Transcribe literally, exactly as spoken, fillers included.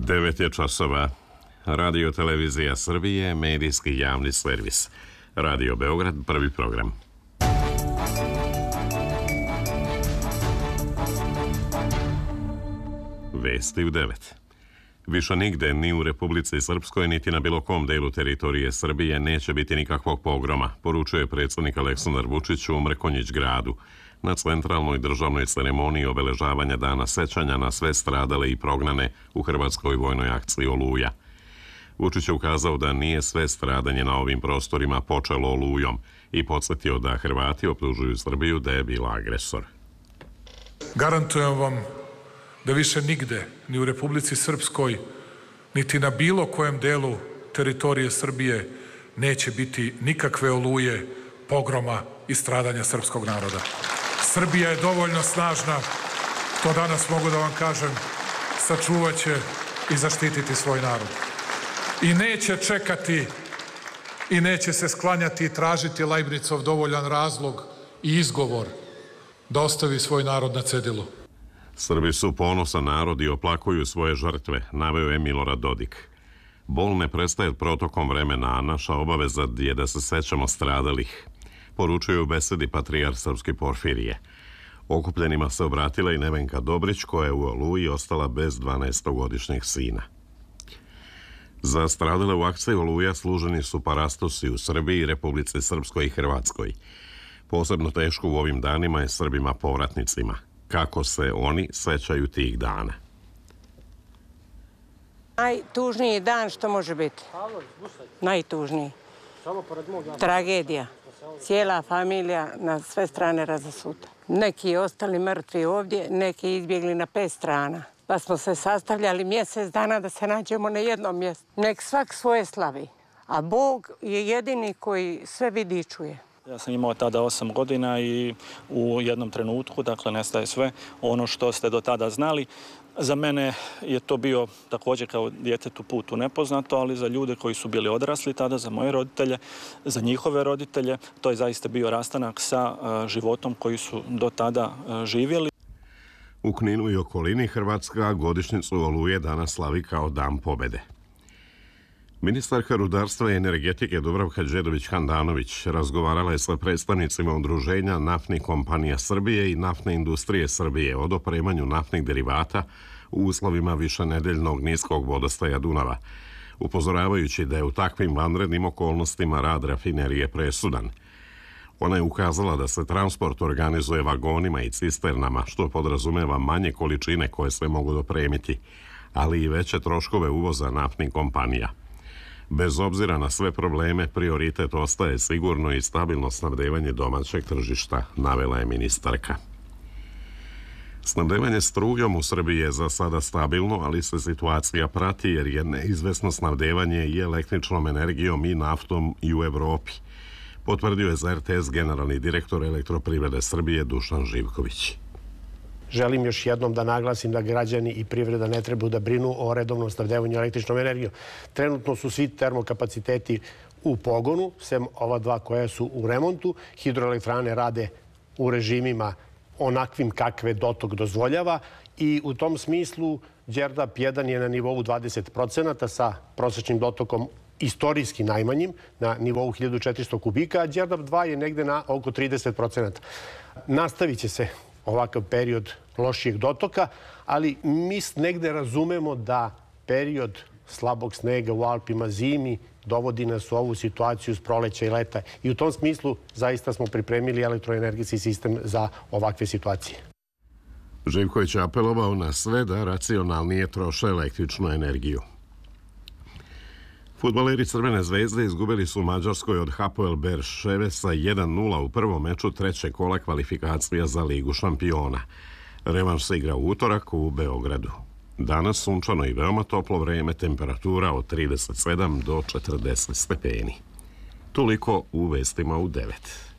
devet je časova. Radio Televizija Srbije, medijski javni servis. Radio Beograd, prvi program. Vesti u devet. Više nigde, ni u Republici Srpskoj, niti na bilo kom delu teritorije Srbije neće biti nikakvog pogroma, poručuje predsjednik Aleksandar Vučić u Mrkonjić gradu na centralnoj državnoj ceremoniji obeležavanja dana sećanja na sve stradale i prognane u hrvatskoj vojnoj akciji Oluja. Vučić je ukazao da nije sve stradanje na ovim prostorima počelo Olujom i podsjetio da Hrvati optužuju Srbiju da je bila agresor. Garantujem vam da više nigde, ni u Republici Srpskoj, niti na bilo kojem delu teritorije Srbije neće biti nikakve oluje, pogroma i stradanja srpskog naroda. Srbija je dovoljno snažna, to danas mogu da vam kažem, sačuvaće i zaštititi svoj narod. I neće čekati i neće se sklanjati i tražiti Lajbnicov dovoljan razlog i izgovor da ostavi svoj narod na cedilu. Srbi su ponosan narod i oplakuju svoje žrtve, naveo je Milorad Dodik. Bol ne prestaje protokom vremena, a naša obaveza je da se sećamo stradalih, poručuje u besedi patrijarh srpski Porfirije. Okupljenima se obratila i Nevenka Dobrić, koja je u Oluji ostala bez dvanaestogodišnjeg sina. Za stradale u akciji Oluja služeni su parastosi u Srbiji, Republici Srpskoj i Hrvatskoj. Posebno teško u ovim danima je Srbima povratnicima. Kako se oni sećaju tih dana? Najtužniji dan što može biti. Najtužniji. Tragedija. Cijela familija na sve strane razasuta. Neki ostali mrtvi ovdje, neki izbjegli na pet strana. Pa smo se sastavljali mjesec dana da se nađemo na jednom mjestu. Nek svak svoje slavi. A Bog je jedini koji sve vidi i čuje. Ja sam imao tada osam godina i u jednom trenutku, dakle, nestaje sve ono što ste do tada znali. Za mene je to bio također kao djetetu put u nepoznato, ali za ljude koji su bili odrasli tada, za moje roditelje, za njihove roditelje, to je zaista bio rastanak sa životom koji su do tada živjeli. U Kninu i okolini Hrvatska godišnjicu Oluje danas slavi kao Dan pobjede. Ministarka rudarstva i energetike Dubravka Đedović-Handanović razgovarala je sa predstavnicima udruženja naftnih kompanija Srbije i naftne industrije Srbije o dopremanju naftnih derivata u uslovima višenedeljnog niskog vodostaja Dunava, upozoravajući da je u takvim vanrednim okolnostima rad rafinerije presudan. Ona je ukazala da se transport organizuje vagonima i cisternama, što podrazumeva manje količine koje se mogu dopremiti, ali i veće troškove uvoza naftnih kompanija. Bez obzira na sve probleme, prioritet ostaje sigurno i stabilno snabdevanje domaćeg tržišta, navela je ministarka. Snabdevanje strujom u Srbiji je za sada stabilno, ali se situacija prati jer je neizvesno snabdevanje i električnom energijom i naftom i u Evropi, potvrdio je za er te es generalni direktor Elektroprivrede Srbije Dušan Živković. Želim još jednom da naglasim da građani i privreda ne trebaju da brinu o redovnom snabdevanju električnom energijom. Trenutno su svi termokapaciteti u pogonu, sem ova dva koja su u remontu. Hidroelektrane rade u režimima onakvim kakve dotok dozvoljava i u tom smislu Đerdap jedan je na nivou dvadeset procenata sa prosječnim dotokom istorijski najmanjim, na nivou hiljadu četiristo kubika, a Đerdap dva je negde na oko trideset procenata. Nastavit će se ovakav period lošijeg dotoka, ali mi negde razumemo da period slabog snega u Alpima zimi dovodi nas u ovu situaciju s proleća i leta. I u tom smislu zaista smo pripremili elektroenergetski sistem za ovakve situacije. Živković je apelovao na sve da racionalnije troše električnu energiju. Fudbaleri Crvene zvezde izgubili su u Mađarskoj od Hapoel Berševe sa jedan nula u prvom meču trećeg kola kvalifikacija za Ligu šampiona. Revanš se igra u utorak u Beogradu. Danas sunčano i veoma toplo vreme, temperatura od trideset sedam do četrdeset stepeni. Toliko u vestima u devet.